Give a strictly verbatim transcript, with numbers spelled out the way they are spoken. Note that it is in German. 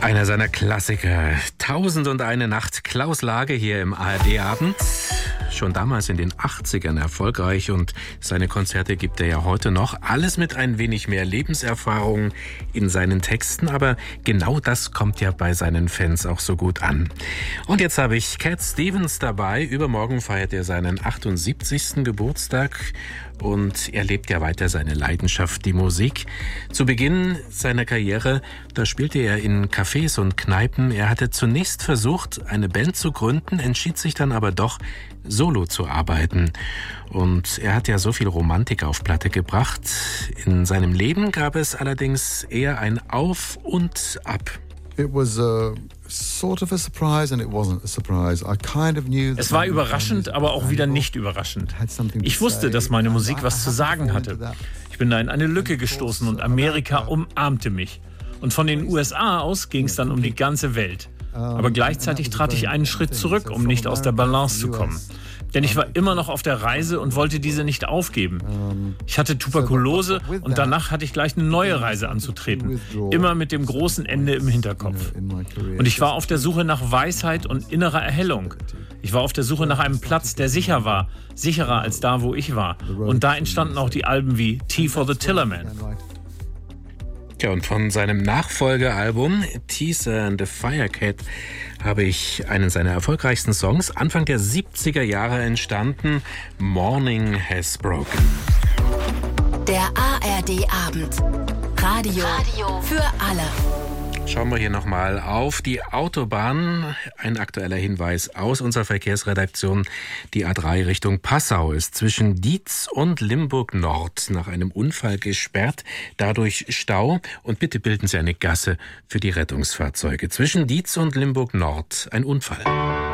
Einer seiner Klassiker, Tausend und eine Nacht, Klaus Lage hier im A R D-Abend. Schon damals in den achtzigern erfolgreich und seine Konzerte gibt er ja heute noch. Alles mit ein wenig mehr Lebenserfahrung in seinen Texten, aber genau das kommt ja bei seinen Fans auch so gut an. Und jetzt habe ich Cat Stevens dabei. Übermorgen feiert er seinen achtundsiebzigsten Geburtstag. Und er lebt ja weiter seine Leidenschaft, die Musik. Zu Beginn seiner Karriere, da spielte er in Cafés und Kneipen. Er hatte zunächst versucht, eine Band zu gründen, entschied sich dann aber doch, solo zu arbeiten. Und er hat ja so viel Romantik auf Platte gebracht. In seinem Leben gab es allerdings eher ein Auf und Ab. It was a sort of a surprise and it wasn't a surprise. I kind of knew. Es war überraschend, aber auch wieder nicht überraschend. Ich wusste, dass meine Musik was zu sagen hatte. Ich bin da in eine Lücke gestoßen und Amerika umarmte mich. Und von den U S A aus ging es dann um die ganze Welt. Aber gleichzeitig trat ich einen Schritt zurück, um nicht aus der Balance zu kommen. Denn ich war immer noch auf der Reise und wollte diese nicht aufgeben. Ich hatte Tuberkulose und danach hatte ich gleich eine neue Reise anzutreten. Immer mit dem großen Ende im Hinterkopf. Und ich war auf der Suche nach Weisheit und innerer Erhellung. Ich war auf der Suche nach einem Platz, der sicher war. Sicherer als da, wo ich war. Und da entstanden auch die Alben wie Tea for the Tillerman. Ja, und von seinem Nachfolgealbum Teaser and the Firecat habe ich einen seiner erfolgreichsten Songs, Anfang der siebziger Jahre entstanden, Morning Has Broken. Der A R D-Abend. Radio, Radio für alle. Schauen wir hier nochmal auf die Autobahn. Ein aktueller Hinweis aus unserer Verkehrsredaktion. Die A drei Richtung Passau ist zwischen Dietz und Limburg Nord nach einem Unfall gesperrt. Dadurch Stau. Und bitte bilden Sie eine Gasse für die Rettungsfahrzeuge. Zwischen Dietz und Limburg Nord ein Unfall.